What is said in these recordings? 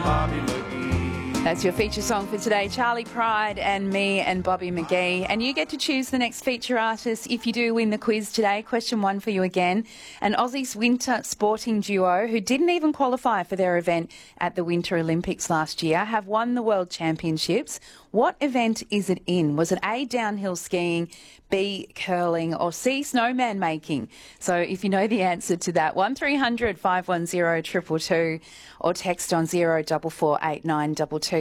Bobby McGee. That's your feature song for today, Charlie Pride and Me and Bobby McGee. And you get to choose the next feature artist if you do win the quiz today. Question 1 for you again. An Aussie's winter sporting duo who didn't even qualify for their event at the Winter Olympics last year have won the World Championships. What event is it in? Was it A, downhill skiing, B, curling, or C, snowman making? So if you know the answer to that, 1300 510 222 or text on 0448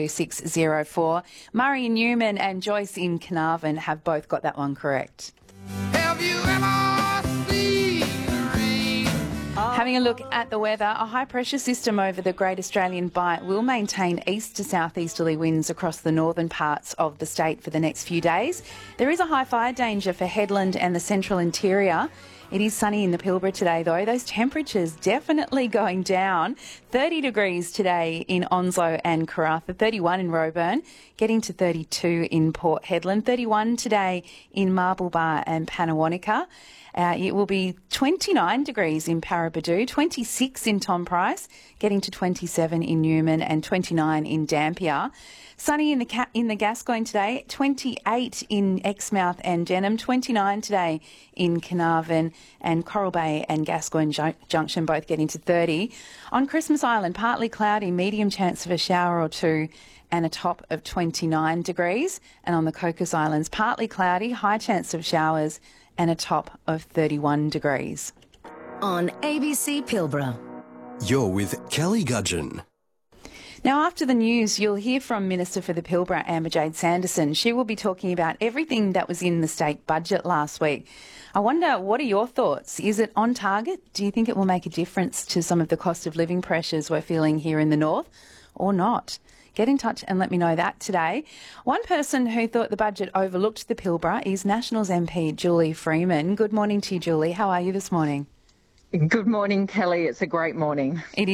604. Murray Newman and Joyce in Carnarvon have both got that one correct. Have you ever seen the rain? Having a look at the weather, a high-pressure system over the Great Australian Bight will maintain east to southeasterly winds across the northern parts of the state for the next few days. There is a high fire danger for Headland and the central interior. It is sunny in the Pilbara today, though. Those temperatures definitely going down. 30 degrees today in Onslow and Karratha, 31 in Roebourne, getting to 32 in Port Hedland, 31 today in Marble Bar and Panawanica. It will be 29 degrees in Paraburdoo, 26 in Tom Price, getting to 27 in Newman and 29 in Dampier. Sunny in the Gascoyne today, 28 in Exmouth and Denham, 29 today in Carnarvon, and Coral Bay and Gascoyne Junction both getting to 30. On Christmas Island, partly cloudy, medium chance of a shower or two, and a top of 29 degrees. And on the Cocos Islands, partly cloudy, high chance of showers, and a top of 31 degrees. On ABC Pilbara. You're with Kelly Gudgeon. Now, after the news, you'll hear from Minister for the Pilbara, Amber-Jade Sanderson. She will be talking about everything that was in the state budget last week. I wonder, what are your thoughts? Is it on target? Do you think it will make a difference to some of the cost of living pressures we're feeling here in the north, or not? Get in touch and let me know that today. One person who thought the budget overlooked the Pilbara is Nationals MP Julie Freeman. Good morning to you, Julie. How are you this morning? Good morning, Kelly. It's a great morning. It is.